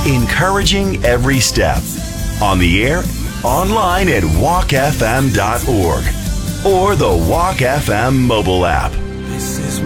encouraging every step. On the air, online at walkfm.org or the Walk FM mobile app.